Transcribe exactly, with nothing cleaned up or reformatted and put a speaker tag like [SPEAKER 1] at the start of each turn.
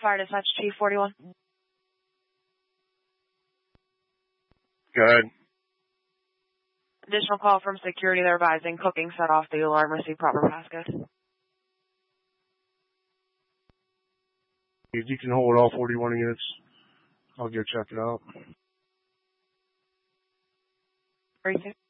[SPEAKER 1] Fire dispatch Chief forty-one.
[SPEAKER 2] Go ahead.
[SPEAKER 1] Additional call from security. They're advising cooking set off the alarm. Receive proper passcode.
[SPEAKER 2] If you can hold all forty-one units, I'll go check it out.
[SPEAKER 1] Briefing.